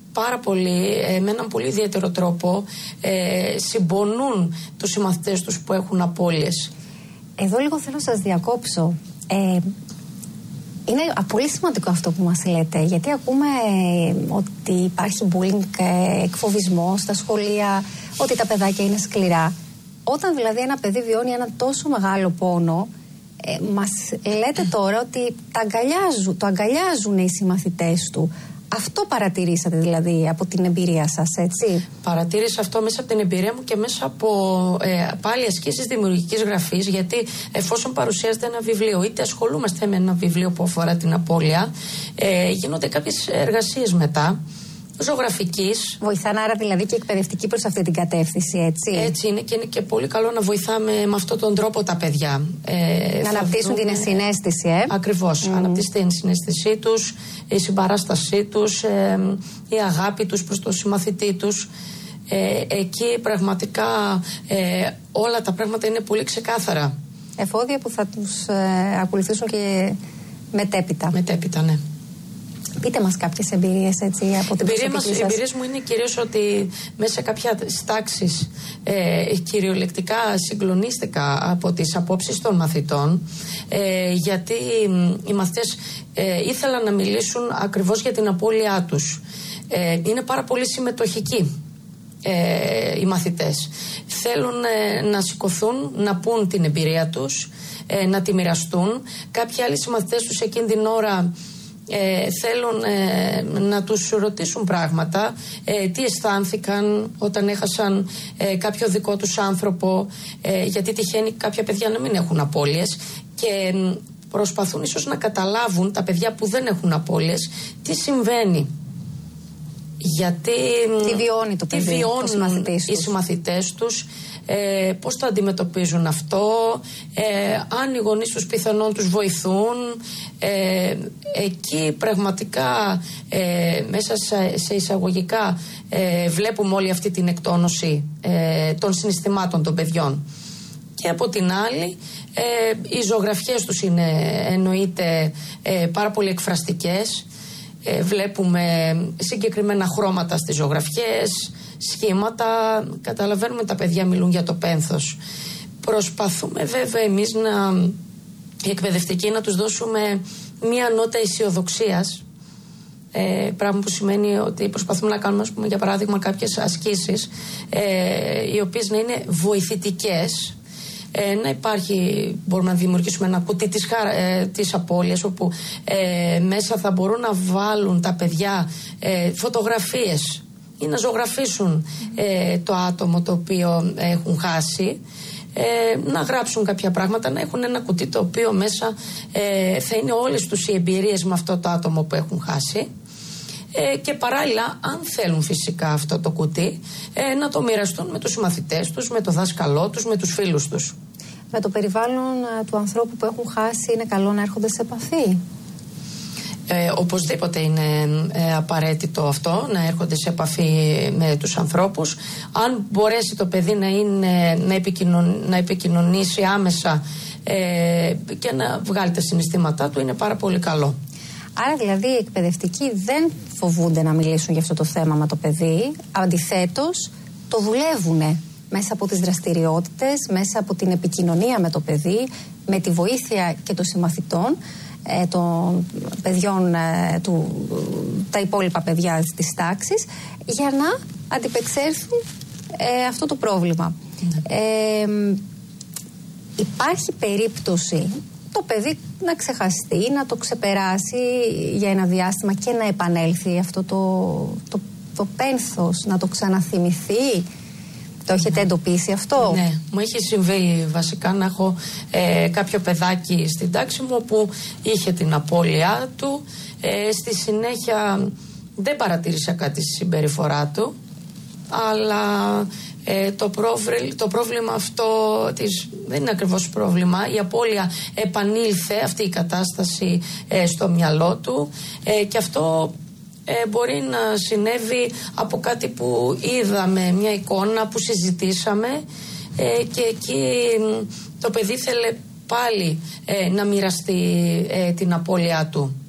πάρα πολύ, με έναν πολύ ιδιαίτερο τρόπο συμπονούν τους συμμαθητές τους που έχουν απώλειες. Εδώ λίγο θέλω να σας διακόψω. Είναι πολύ σημαντικό αυτό που μας λέτε, γιατί ακούμε ότι υπάρχει bullying, εκφοβισμό στα σχολεία, ότι τα παιδάκια είναι σκληρά. Όταν δηλαδή ένα παιδί βιώνει ένα τόσο μεγάλο πόνο, μας λέτε τώρα ότι το αγκαλιάζουν οι συμμαθητές του. Αυτό παρατηρήσατε δηλαδή από την εμπειρία σας, έτσι? Παρατήρησα αυτό μέσα από την εμπειρία μου και μέσα από πάλι ασκήσεις δημιουργικής γραφής, γιατί εφόσον παρουσιάζεται ένα βιβλίο, είτε ασχολούμαστε με ένα βιβλίο που αφορά την απώλεια, γίνονται κάποιες εργασίες μετά, ζωγραφικής. Βοηθάνε άρα δηλαδή και εκπαιδευτική προς αυτή την κατεύθυνση, έτσι? Έτσι είναι, και είναι και πολύ καλό να βοηθάμε με αυτόν τον τρόπο τα παιδιά. Να αναπτύσσουν την συναίσθηση, Ακριβώς. Αναπτύσσουν την συναίσθησή τους, η συμπαράστασή τους, η αγάπη τους προς τον συμμαθητή τους. Εκεί πραγματικά όλα τα πράγματα είναι πολύ ξεκάθαρα. Εφόδια που θα τους ακολουθήσουν και μετέπειτα. Μετέπειτα, ναι. Πείτε μας κάποιες εμπειρίες, έτσι, από την προσωπική σας. Οι εμπειρίες μου είναι κυρίως ότι μέσα σε κάποια τάξεις κυριολεκτικά συγκλονίστηκα από τις απόψεις των μαθητών, γιατί οι μαθητές ήθελαν να μιλήσουν ακριβώς για την απώλειά τους. Είναι πάρα πολύ συμμετοχικοί οι μαθητές. Θέλουν να σηκωθούν, να πούν την εμπειρία τους, να τη μοιραστούν. Κάποιοι άλλοι συμμαθητές τους εκείνη την ώρα θέλουν να τους ρωτήσουν πράγματα, τι αισθάνθηκαν όταν έχασαν κάποιο δικό τους άνθρωπο, γιατί τυχαίνει κάποια παιδιά να μην έχουν απώλειες, και προσπαθούν ίσως να καταλάβουν τα παιδιά που δεν έχουν απώλειες τι συμβαίνει. Γιατί τι βιώνει το παιδί, τι βιώνουν οι συμμαθητές τους, πώς το αντιμετωπίζουν αυτό, αν οι γονείς τους πιθανόν τους βοηθούν. Εκεί πραγματικά μέσα σε εισαγωγικά βλέπουμε όλη αυτή την εκτόνωση των συναισθημάτων των παιδιών. Και από την άλλη οι ζωγραφιές τους είναι εννοείται πάρα πολύ εκφραστικές. Βλέπουμε συγκεκριμένα χρώματα στις ζωγραφιές, σχήματα, καταλαβαίνουμε τα παιδιά μιλούν για το πένθος. Προσπαθούμε βέβαια εμείς οι εκπαιδευτικοί να τους δώσουμε μία νότα αισιοδοξίας, πράγμα που σημαίνει ότι προσπαθούμε να κάνουμε, ας πούμε, για παράδειγμα κάποιες ασκήσεις οι οποίες να είναι βοηθητικές. Να υπάρχει, μπορούμε να δημιουργήσουμε ένα κουτί της απώλειας, όπου μέσα θα μπορούν να βάλουν τα παιδιά φωτογραφίες ή να ζωγραφίσουν το άτομο το οποίο έχουν χάσει, να γράψουν κάποια πράγματα, να έχουν ένα κουτί το οποίο μέσα θα είναι όλες τους οι εμπειρίες με αυτό το άτομο που έχουν χάσει. Και παράλληλα, αν θέλουν φυσικά αυτό το κουτί, να το μοιραστούν με τους συμμαθητές τους, με το δάσκαλό τους, με τους φίλους τους. Με το περιβάλλον του ανθρώπου που έχουν χάσει είναι καλό να έρχονται σε επαφή? Οπωσδήποτε είναι απαραίτητο αυτό, να έρχονται σε επαφή με τους ανθρώπους. Αν μπορέσει το παιδί να επικοινωνήσει άμεσα και να βγάλει τα συναισθήματά του, είναι πάρα πολύ καλό. Άρα δηλαδή οι εκπαιδευτικοί δεν φοβούνται να μιλήσουν για αυτό το θέμα με το παιδί, αντιθέτως το δουλεύουν μέσα από τις δραστηριότητες, μέσα από την επικοινωνία με το παιδί, με τη βοήθεια και των συμμαθητών, των παιδιών, τα υπόλοιπα παιδιά της τάξης, για να αντιπεξέλθουν αυτό το πρόβλημα. Υπάρχει περίπτωση το παιδί να ξεχαστεί, να το ξεπεράσει για ένα διάστημα και να επανέλθει αυτό το πένθος, να το ξαναθυμηθεί? Το έχετε εντοπίσει αυτό? Ναι, μου έχει συμβεί βασικά να έχω κάποιο παιδάκι στην τάξη μου που είχε την απώλειά του. Στη συνέχεια δεν παρατήρησα κάτι στη συμπεριφορά του, αλλά το πρόβλημα αυτό δεν είναι ακριβώς πρόβλημα. Η απώλεια επανήλθε, αυτή η κατάσταση στο μυαλό του, και αυτό μπορεί να συνέβη από κάτι που είδαμε, μια εικόνα που συζητήσαμε, και εκεί το παιδί ήθελε πάλι να μοιραστεί την απώλειά του.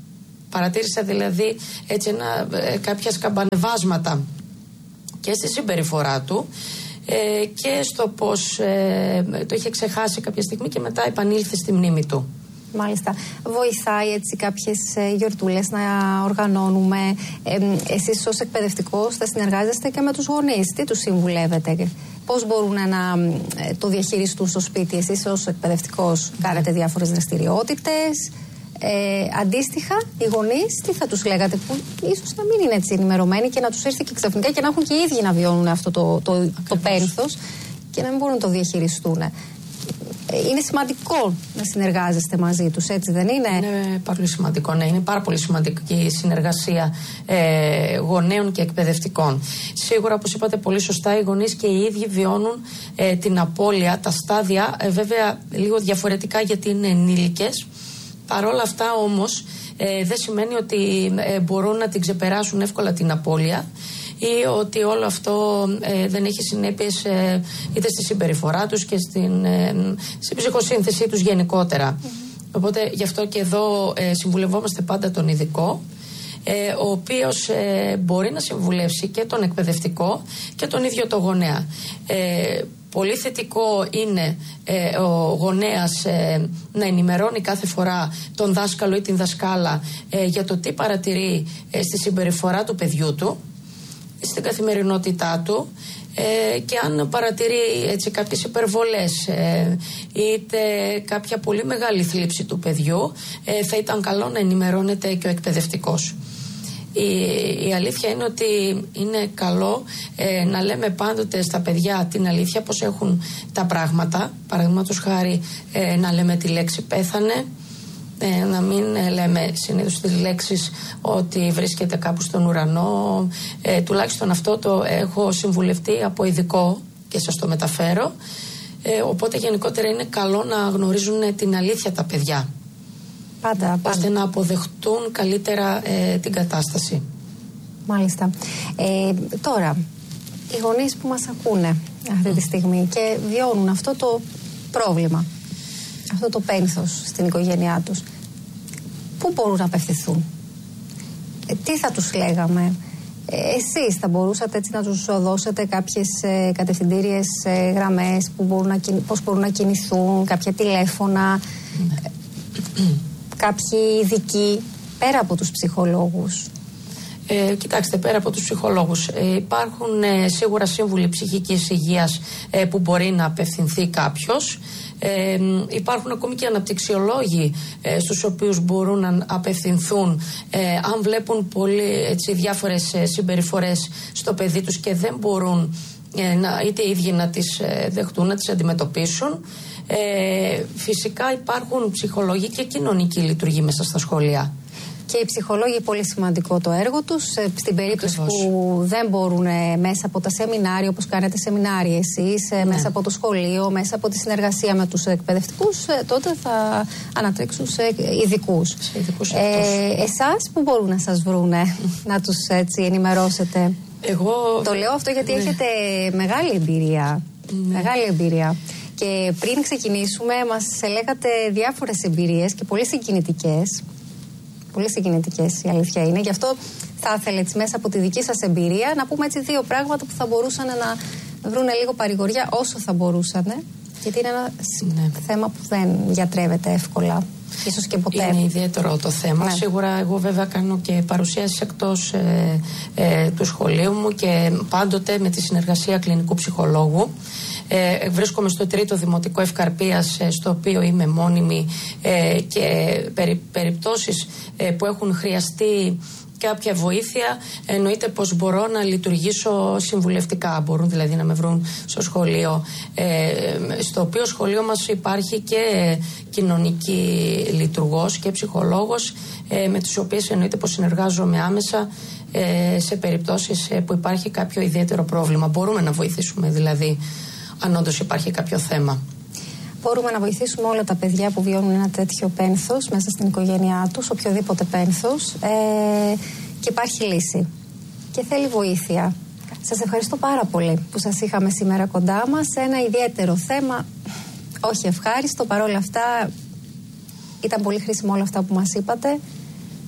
Παρατήρησα δηλαδή έτσι κάποια σκαμπανεβάσματα και στη συμπεριφορά του και στο πως το είχε ξεχάσει κάποια στιγμή και μετά επανήλθε στη μνήμη του. Μάλιστα. Βοηθάει έτσι κάποιες γιορτούλες να οργανώνουμε? Εσείς ως εκπαιδευτικός θα συνεργάζεστε και με τους γονείς. Τι τους συμβουλεύετε? Πώς μπορούν να το διαχειριστούν στο σπίτι? Εσείς ως εκπαιδευτικός κάνετε διάφορες δραστηριότητες. Αντίστοιχα, οι γονείς τι θα τους λέγατε, που ίσως να μην είναι έτσι ενημερωμένοι και να τους έρθει και ξαφνικά και να έχουν και οι ίδιοι να βιώνουν αυτό το πένθος και να μην μπορούν να το διαχειριστούν? Είναι σημαντικό να συνεργάζεστε μαζί τους, έτσι δεν είναι? Είναι πολύ σημαντικό, ναι. Είναι πάρα πολύ σημαντική η συνεργασία γονέων και εκπαιδευτικών. Σίγουρα, όπως είπατε πολύ σωστά, οι γονείς και οι ίδιοι βιώνουν την απώλεια, τα στάδια, βέβαια λίγο διαφορετικά γιατί είναι ενήλικες. Παρ' όλα αυτά όμως δεν σημαίνει ότι μπορούν να την ξεπεράσουν εύκολα την απώλεια ή ότι όλο αυτό δεν έχει συνέπειες είτε στη συμπεριφορά τους και στην ψυχοσύνθεσή τους γενικότερα. Οπότε γι' αυτό και εδώ συμβουλευόμαστε πάντα τον ειδικό, ο οποίος μπορεί να συμβουλεύσει και τον εκπαιδευτικό και τον ίδιο το γονέα. Πολύ θετικό είναι ο γονέας να ενημερώνει κάθε φορά τον δάσκαλο ή την δασκάλα για το τι παρατηρεί στη συμπεριφορά του παιδιού του, στην καθημερινότητά του, και αν παρατηρεί έτσι κάποιες υπερβολές είτε κάποια πολύ μεγάλη θλίψη του παιδιού, θα ήταν καλό να ενημερώνεται και ο εκπαιδευτικός. Η αλήθεια είναι ότι είναι καλό να λέμε πάντοτε στα παιδιά την αλήθεια, πώς έχουν τα πράγματα. Παραδείγματος χάρη να λέμε τη λέξη πέθανε, να μην λέμε συνήθως τις λέξεις ότι βρίσκεται κάπου στον ουρανό. Τουλάχιστον αυτό το έχω συμβουλευτεί από ειδικό και σας το μεταφέρω. Οπότε γενικότερα είναι καλό να γνωρίζουν την αλήθεια τα παιδιά. Πάντα. Ώστε να αποδεχτούν καλύτερα την κατάσταση. Μάλιστα. Τώρα, οι γονείς που μας ακούνε αυτή τη στιγμή και βιώνουν αυτό το πρόβλημα, αυτό το πένθος στην οικογένειά τους, πού μπορούν να απευθυνθούν? Τι θα τους λέγαμε? Εσείς θα μπορούσατε έτσι να τους δώσετε κάποιες κατευθυντήριες γραμμές πώς μπορούν να κινηθούν, κάποια τηλέφωνα, κάποιοι ειδικοί πέρα από τους ψυχολόγους? Κοιτάξτε, πέρα από τους ψυχολόγους υπάρχουν σίγουρα σύμβουλοι ψυχικής υγείας που μπορεί να απευθυνθεί κάποιος. Υπάρχουν ακόμη και αναπτυξιολόγοι στους οποίους μπορούν να απευθυνθούν αν βλέπουν πολύ διάφορες συμπεριφορές στο παιδί τους και δεν μπορούν είτε οι ίδιοι να τις δεχτούν, να τις αντιμετωπίσουν. Φυσικά υπάρχουν ψυχολόγοι και κοινωνικοί λειτουργοί μέσα στα σχολεία. Και οι ψυχολόγοι, πολύ σημαντικό το έργο τους. Στην περίπτωση που δεν μπορούν μέσα από τα σεμινάρια, όπως κάνετε σεμινάρια εσείς, μέσα από το σχολείο, μέσα από τη συνεργασία με τους εκπαιδευτικούς, τότε θα ανατρέξουν σε ειδικούς. Εσάς που μπορούν να σας βρούνε, να τους έτσι ενημερώσετε? Το λέω αυτό γιατί έχετε μεγάλη εμπειρία. Μεγάλη εμπειρία. Και πριν ξεκινήσουμε μας λέγατε διάφορες εμπειρίες και πολύ συγκινητικές. Πολύ συγκινητικές, η αλήθεια είναι. Γι' αυτό θα ήθελα έτσι, μέσα από τη δική σας εμπειρία να πούμε έτσι δύο πράγματα που θα μπορούσαν να βρουν λίγο παρηγοριά όσο θα μπορούσαν. Γιατί είναι ένα θέμα που δεν γιατρεύεται εύκολα. Ίσως και ποτέ. Είναι ιδιαίτερο το θέμα. Σίγουρα εγώ βέβαια κάνω και παρουσίασεις εκτός του σχολείου μου και πάντοτε με τη συνεργασία κλινικού ψυχολόγου. Βρίσκομαι στο 3ο Δημοτικό Ευκαρπίας, στο οποίο είμαι μόνιμη, και περιπτώσεις που έχουν χρειαστεί κάποια βοήθεια, εννοείται πως μπορώ να λειτουργήσω συμβουλευτικά. Μπορούν δηλαδή να με βρουν στο σχολείο, στο οποίο σχολείο μας υπάρχει και κοινωνική λειτουργός και ψυχολόγος, με τις οποίες εννοείται πως συνεργάζομαι άμεσα σε περιπτώσεις που υπάρχει κάποιο ιδιαίτερο πρόβλημα. Μπορούμε να βοηθήσουμε δηλαδή αν όντως υπάρχει κάποιο θέμα. Μπορούμε να βοηθήσουμε όλα τα παιδιά που βιώνουν ένα τέτοιο πένθος μέσα στην οικογένειά τους, οποιοδήποτε πένθος, και υπάρχει λύση και θέλει βοήθεια. Σας ευχαριστώ πάρα πολύ που σας είχαμε σήμερα κοντά μας σε ένα ιδιαίτερο θέμα, όχι ευχάριστο, παρόλα αυτά ήταν πολύ χρήσιμο όλα αυτά που μας είπατε.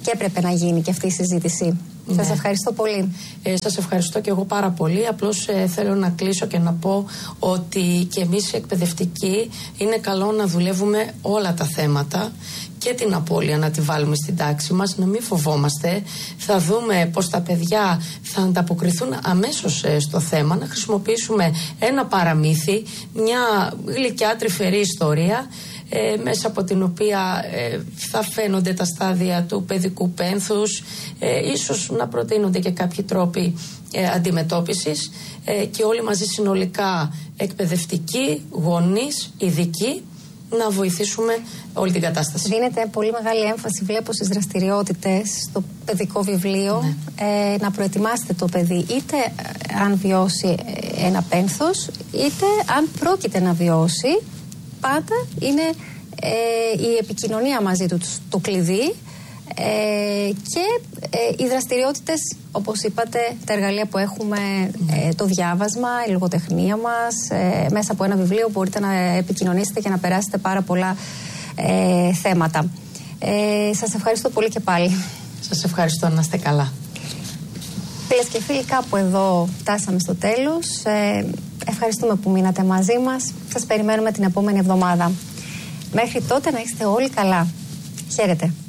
και έπρεπε να γίνει και αυτή η συζήτηση. Ναι. Σας ευχαριστώ πολύ. Σας ευχαριστώ και εγώ πάρα πολύ. Απλώς θέλω να κλείσω και να πω ότι και εμείς οι εκπαιδευτικοί είναι καλό να δουλεύουμε όλα τα θέματα και την απώλεια να τη βάλουμε στην τάξη μας, να μην φοβόμαστε. Θα δούμε πως τα παιδιά θα ανταποκριθούν αμέσως στο θέμα, να χρησιμοποιήσουμε ένα παραμύθι, μια γλυκιά τρυφερή ιστορία, μέσα από την οποία θα φαίνονται τα στάδια του παιδικού πένθους, ίσως να προτείνονται και κάποιοι τρόποι αντιμετώπισης, και όλοι μαζί συνολικά εκπαιδευτικοί, γονείς, ειδικοί, να βοηθήσουμε όλη την κατάσταση. Δίνεται πολύ μεγάλη έμφαση, βλέπω, στις δραστηριότητες, στο παιδικό βιβλίο. Ναι. Να προετοιμάσετε το παιδί, είτε αν βιώσει ένα πένθος, είτε αν πρόκειται να βιώσει. Πάντα είναι η επικοινωνία μαζί του το κλειδί, και οι δραστηριότητες, όπως είπατε, τα εργαλεία που έχουμε, το διάβασμα, η λογοτεχνία μας, μέσα από ένα βιβλίο μπορείτε να επικοινωνήσετε και να περάσετε πάρα πολλά θέματα. Σας ευχαριστώ πολύ και πάλι. Σας ευχαριστώ, να είστε καλά. Φίλες και φίλοι, κάπου εδώ φτάσαμε στο τέλος. Ευχαριστούμε που μείνατε μαζί μας. Σας περιμένουμε την επόμενη εβδομάδα. Μέχρι τότε να είστε όλοι καλά. Χαίρετε.